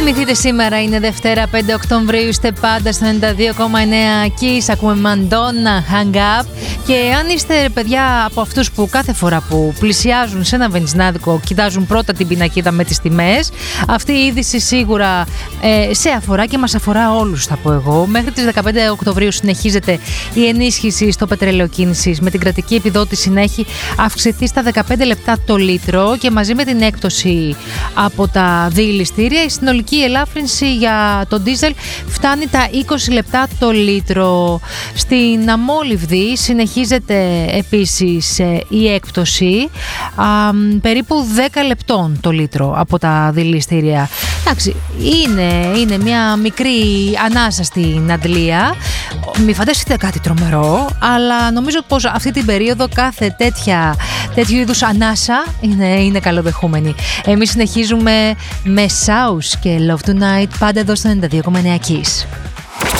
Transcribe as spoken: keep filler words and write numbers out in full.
Θυμηθείτε, σήμερα είναι Δευτέρα πέντε Οκτωβρίου, είστε πάντα στο ενενήντα δύο κόμμα εννέα Kiss, ακούμε Madonna, Hang Up. Και αν είστε παιδιά από αυτούς που κάθε φορά που πλησιάζουν σε ένα βενζινάδικο κοιτάζουν πρώτα την πινακίδα με τις τιμές, αυτή η είδηση σίγουρα ε, σε αφορά και μας αφορά όλους, θα πω εγώ. Μέχρι τις δεκαπέντε Οκτωβρίου συνεχίζεται η ενίσχυση στο πετρέλαιο κίνησης, με την κρατική επιδότηση να έχει αυξηθεί στα δεκαπέντε λεπτά το λίτρο, και μαζί με την έκπτωση από τα διηληστήρια η συνολική ελάφρυνση για το ντίζελ φτάνει τα είκοσι λεπτά το λίτρο. Στην Αμόλυβδη συνεχίζεται επίσης η έκπτωση α, περίπου δέκα λεπτών το λίτρο από τα διηληστήρια. Εντάξει, είναι, είναι μια μικρή ανάσα στην Αντλία. Μην φανταστείτε κάτι τρομερό, αλλά νομίζω πως αυτή την περίοδο κάθε τέτοια, τέτοιου είδους ανάσα είναι, είναι καλοδεχούμενη. Εμείς συνεχίζουμε με South και Love Tonight, πάντα εδώ στο ενενήντα δύο κόμμα εννέα Kiss.